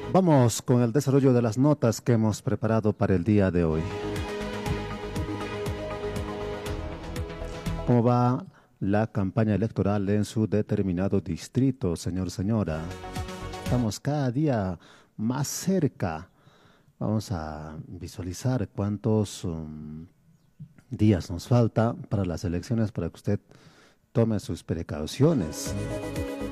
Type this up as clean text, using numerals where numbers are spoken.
Vamos con el desarrollo de las notas que hemos preparado para el día de hoy. ¿Cómo va la campaña electoral en su determinado distrito, señor, señora? Estamos cada día más cerca. Vamos a visualizar cuántos días nos falta para las elecciones para que usted tome sus precauciones.